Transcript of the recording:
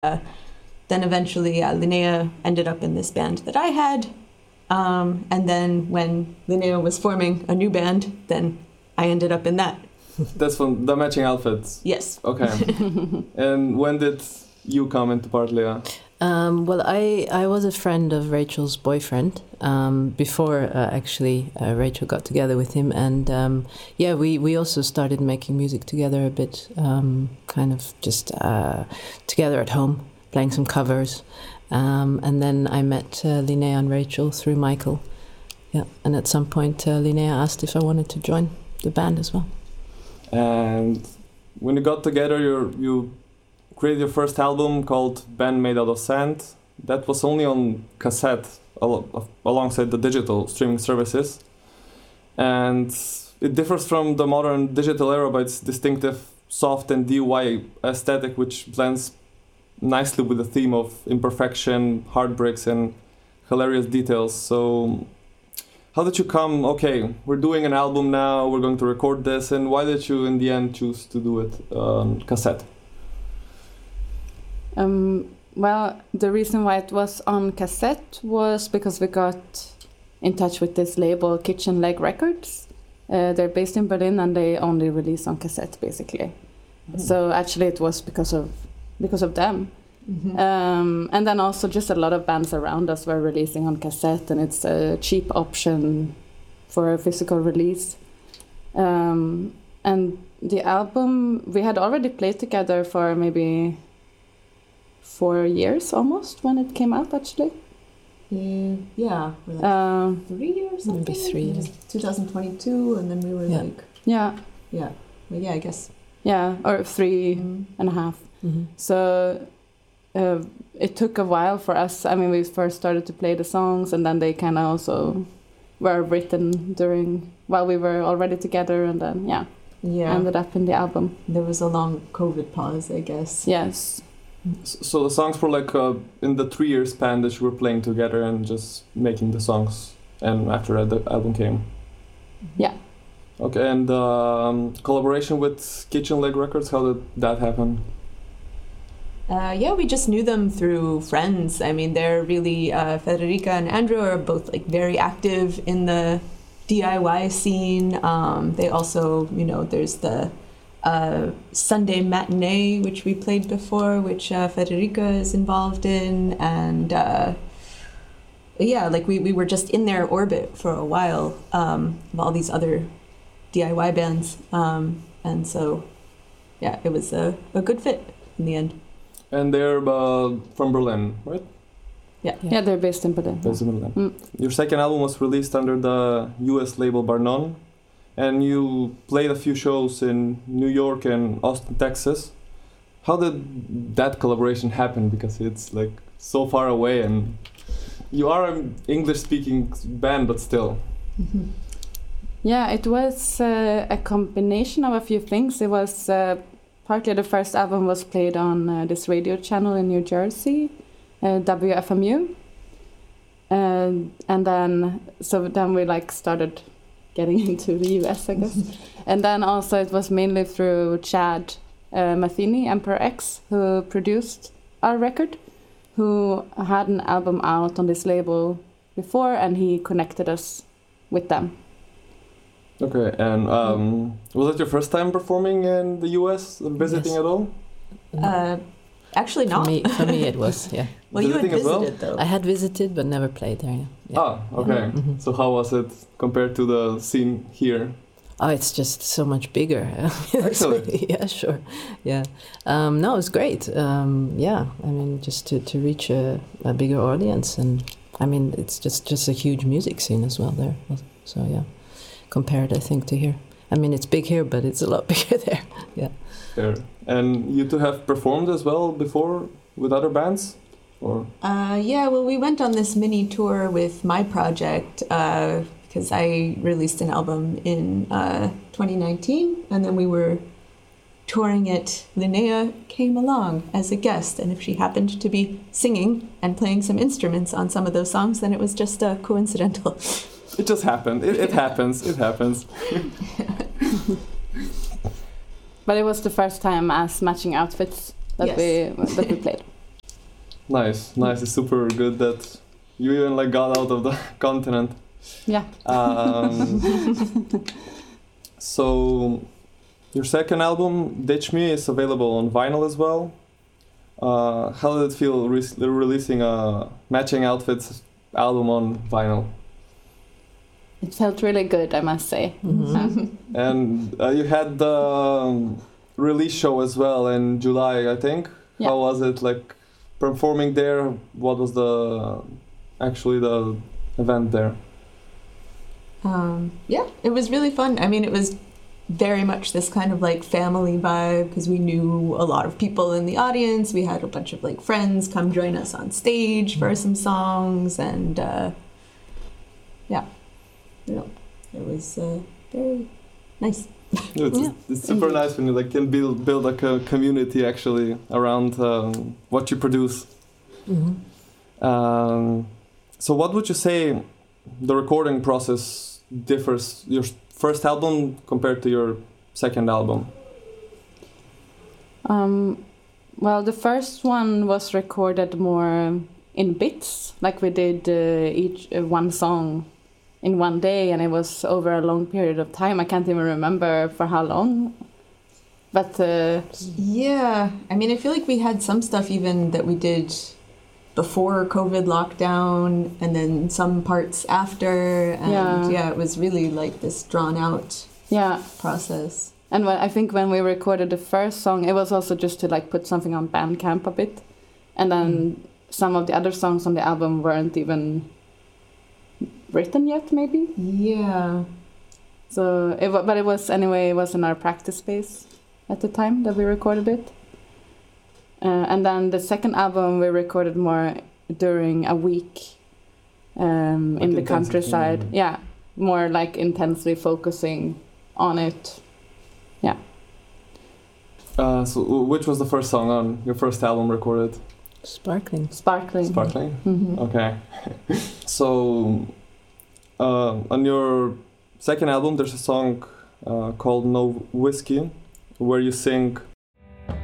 Then eventually Linnea ended up in this band that I had. And then when Linnea was forming a new band, then I ended up in that. That's from the Matching Outfits? Yes. Okay. And when did you come into part, Leah? Well, I was a friend of Rachel's boyfriend before actually Rachel got together with him, and we also started making music together a bit, kind of just together at home, playing some covers, and then I met Linnea and Rachel through Michael, and at some point Linnea asked if I wanted to join the band as well. And when you got together, you created your first album called Band Made Out of Sand. That was only on cassette alongside the digital streaming services. And it differs from the modern digital era by its distinctive soft and DIY aesthetic, which blends nicely with the theme of imperfection, heartbreaks, and hilarious details. So how did you come, okay, we're doing an album now, we're going to record this, and why did you in the end choose to do it on cassette? Well, the reason why it was on cassette was because we got in touch with this label, Kitchen Leg Records. They're based in Berlin and they only release on cassette, basically. Mm-hmm. So actually it was because of them. Mm-hmm. And then also just a lot of bands around us were releasing on cassette, and it's a cheap option for a physical release. And the album, we had already played together for maybe 4 years almost when it came out, actually. Yeah, like 3 years, something? Maybe 3 years. 2022, and then we were like... Yeah. Yeah, well, yeah, I guess. Yeah, or 3 and a half. Mm-hmm. So it took a while for us. I mean, we first started to play the songs, and then they kind of also were written while we were already together, and then, ended up in the album. There was a long COVID pause, I guess. Yes. So the songs were like in the 3 year span that you were playing together and just making the songs, and after that the album came. Yeah. Okay, and collaboration with Kitchen Leg Records, how did that happen? We just knew them through friends. I mean, they're really Federica and Andrew are both like very active in the DIY scene. They also, there's the Sunday Matinee, which we played before, which Federica is involved in, and we were just in their orbit for a while of all these other DIY bands, and so it was a good fit in the end. And they're from Berlin, right? Yeah, they're based in Berlin. Based in Berlin. Your second album was released under the US label Barnon. And you played a few shows in New York and Austin, Texas. How did that collaboration happen? Because it's like so far away, and you are an English-speaking band, but still. Mm-hmm. Yeah, it was a combination of a few things. It was partly the first album was played on this radio channel in New Jersey, WFMU, and then we started getting into the US, I guess. And then also it was mainly through Chad Matheny, Emperor X, who produced our record, who had an album out on this label before, and he connected us with them. Okay, and was it your first time performing in the US, visiting at all? Actually not. For me it was, yeah. Well, you had visited though. I had visited but never played there. Yeah. Ah, okay. Mm-hmm. So how was it compared to the scene here? Oh, it's just so much bigger. Excellent. Yeah, sure. Yeah. No, it's great. Yeah, I mean, just to reach a bigger audience, and I mean, it's just a huge music scene as well there. So yeah, compared I think to here. I mean, it's big here, but it's a lot bigger there. Yeah. Fair. And you two have performed as well before with other bands? Or? Well, we went on this mini tour with my project because I released an album in 2019, and then we were touring it. Linnea came along as a guest, and if she happened to be singing and playing some instruments on some of those songs, then it was just coincidental. It just happened. It happens. It happens. But it was the first time as Matching Outfits that we played. Nice. It's super good that you even like got out of the continent. Yeah. So your second album, Ditch Me, is available on vinyl as well. How did it feel releasing a Matching Outfits album on vinyl? It felt really good, I must say. Mm-hmm. And you had the release show as well in July, I think. Yeah. How was it like performing there? What was the event there? Yeah, it was really fun. I mean, it was very much this kind of like family vibe because we knew a lot of people in the audience. We had a bunch of like friends come join us on stage for some songs, and yeah, you know, it was very nice. It's super nice when you like can build like a community actually around what you produce. Mm-hmm. So what would you say the recording process differs your first album compared to your second album? Well, the first one was recorded more in bits, like we did each one song in one day, and it was over a long period of time. I can't even remember for how long. But yeah, I mean, I feel like we had some stuff even that we did before COVID lockdown, and then some parts after, and yeah, it was really like this drawn out process. And I think when we recorded the first song, it was also just to like put something on Bandcamp a bit, and then some of the other songs on the album weren't even written yet, maybe. Yeah. So, but it was anyway. It was in our practice space at the time that we recorded it. And then the second album we recorded more during a week in the countryside. Yeah, more like intensely focusing on it. Yeah. So which was the first song on your first album recorded? Sparkling. Mm-hmm. Okay. So on your second album there's a song called No Whiskey where you sing